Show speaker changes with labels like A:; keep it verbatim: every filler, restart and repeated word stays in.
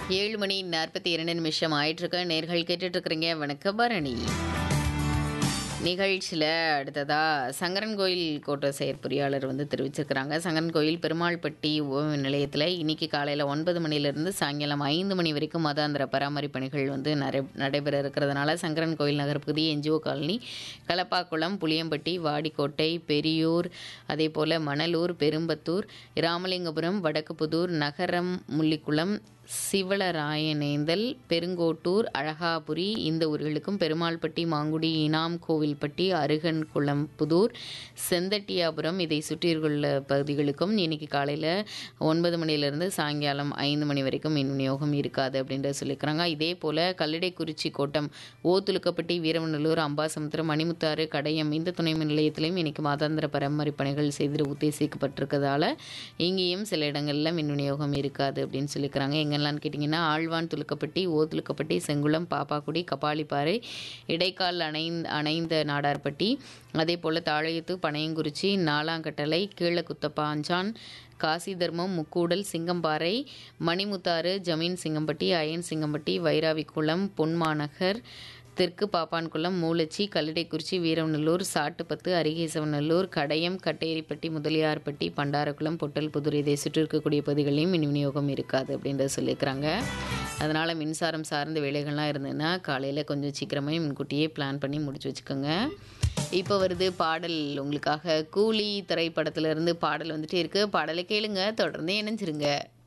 A: ஏழு மணி நாற்பத்தி இரண்டு நிமிஷம் ஆயிட்டிருக்கு. நேர்கள் கேட்டுட்ருக்குறீங்க வணக்கம் பரணி நிகழ்ச்சியில். அடுத்ததாக சங்கரன் கோயில் கோட்ட செயற்பொறியாளர் வந்து தெரிவிச்சிருக்கிறாங்க. சங்கரன் கோயில் பெருமாள்பட்டி ஓய்வு நிலையத்தில் இன்றைக்கி காலையில் ஒன்பது மணிலேருந்து சாயங்காலம் ஐந்து மணி வரைக்கும் மதாந்திர பராமரிப்பு பணிகள் வந்து நடை நடைபெற இருக்கிறதுனால சங்கரன் கோயில் நகர்பகுதி என்ஜிஓ காலனி, கலப்பாக்குளம், புளியம்பட்டி, வாடிக்கோட்டை, பெரியூர், அதே போல் மணலூர், பெரும்பத்தூர், ராமலிங்கபுரம், வடக்குப்புதூர், நகரம், முள்ளிக்குளம், சிவளராயனேந்தல், பெருங்கோட்டூர், அழகாபுரி இந்த ஊர்களுக்கும், பெருமாள்பட்டி, மாங்குடி, இனாம் கோவில்பட்டி, அருகன்குளம் புதூர், செந்தட்டியாபுரம் இதை சுற்றியுள்ள பகுதிகளுக்கும் இன்னைக்கு காலையில் ஒன்பது மணிலேருந்து சாயங்காலம் ஐந்து மணி வரைக்கும் மின் விநியோகம் இருக்காது அப்படின்ற சொல்லியிருக்கிறாங்க. இதே போல் கல்லடைக்குறிச்சி கோட்டம், ஓத்துலுக்கப்பட்டி, வீரவநல்லூர், அம்பாசமுத்திரம், மணிமுத்தாறு, கடையம் இந்த துணை மின் நிலையத்திலையும் இன்னைக்கு மாதாந்திர பராமரிப்பு பணிகள் செய்து உத்தேசிக்கப்பட்டிருக்கிறதால இங்கேயும் சில இடங்களில் மின் விநியோகம் இருக்காது அப்படின்னு சொல்லியிருக்கிறாங்க. எங்க என்னெல்லாம் கேட்டிங்கன்னா ஆழ்வான் துலுக்கப்பட்டி, ஓதுலுக்கப்பட்டி, செங்குளம், பாப்பாக்குடி, கபாலிப்பாறை, இடைக்கால் அணைந்த அணைந்த நாடார்பட்டி, அதே போல் தாழையத்து, பனையங்குறிச்சி, நாலாங்கட்டளை, கீழக்குத்தப்பாஞ்சான், காசி தர்மம், முக்கூடல், சிங்கம்பாறை, மணிமுத்தாறு, ஜமீன் சிங்கம்பட்டி, அயன் சிங்கம்பட்டி, வைராவிக்குளம், பொன்மாநகர், தெற்கு பாப்பான்குளம், மூலச்சி, கல்லடைக்குறிச்சி, வீரவநல்லூர், சாட்டுப்பத்து, அரிகேசவநல்லூர், கடையம், கட்டேரிப்பட்டி, முதலியார்பட்டி, பண்டாரக்குளம், பொட்டல்புதூர் இதை சுற்றி இருக்கக்கூடிய பகுதிகளையும் மின் விநியோகம் இருக்காது அப்படின்றத சொல்லியிருக்கிறாங்க. அதனால் மின்சாரம் சார்ந்த வேலைகள்லாம் இருந்ததுன்னா காலையில் கொஞ்சம் சீக்கிரமே முன்கூட்டியே பிளான் பண்ணி முடிச்சு வச்சுக்கோங்க. இப்போ வருது பாடல் உங்களுக்காக. கூலி திரைப்படத்திலிருந்து பாடல் வந்துட்டே இருக்குது. பாடலை கேளுங்க, தொடர்ந்து இணைஞ்சிருங்க.